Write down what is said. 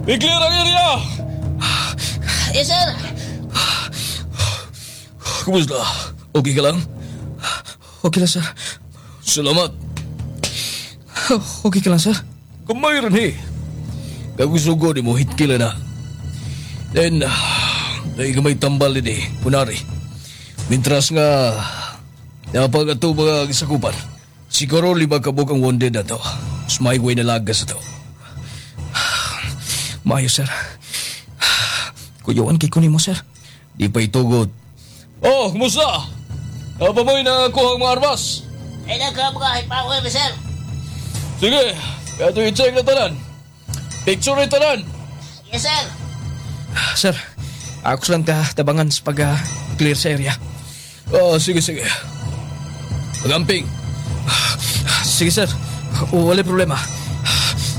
I-clear ang area! Yes, sir. Kumusta? Okay ka lang? Okay lang, sir. Salamat. Okay ka lang, sir? Kamay rin eh. Kagusto ni mo hitkila na. Then, dahil ka may tambal din eh, kunari. Mintras nga, napagato mga gisakupan. Siguro 5 kabuk ang wounded na to. Mas way na lagas na to. Maayo, sir. Kuyawan kay kunin mo, sir. Di pa itugot. Oh, kumusta? Apa mo'y nakakuha ang mga armas? Ay, nagkamukha power, sir. Sige, kaya ito i-check na tanan. Picture na tanan. Yes, sir. Sir, ako lang tabangan sa pag-clear sa area. Oh, sige. Magamping. Sige, sir. Wala problema.